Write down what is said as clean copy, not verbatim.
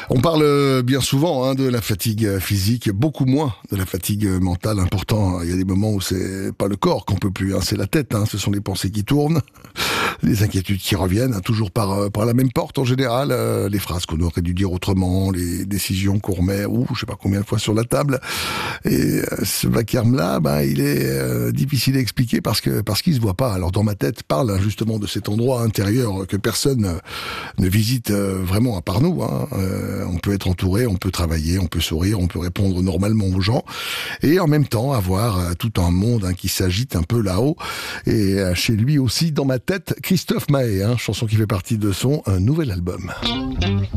On parle bien souvent de la fatigue physique, beaucoup moins de la fatigue mentale. Pourtant, il y a des moments où c'est pas le corps qu'on peut plus, c'est la tête. Ce sont les pensées qui tournent, les inquiétudes qui reviennent, toujours par la même porte en général. Les phrases qu'on aurait dû dire autrement, les décisions qu'on remet, je sais pas combien de fois sur la table. Et ce vacarme-là, il est difficile à expliquer parce qu'il se voit pas. Alors dans ma tête, parle justement de cet endroit intérieur que personne ne visite vraiment à part nous. On peut être entouré, on peut travailler, on peut sourire, on peut répondre normalement aux gens et en même temps avoir tout un monde qui s'agite un peu là-haut. Et chez lui aussi, dans ma tête, Christophe Maé, chanson qui fait partie de son nouvel album.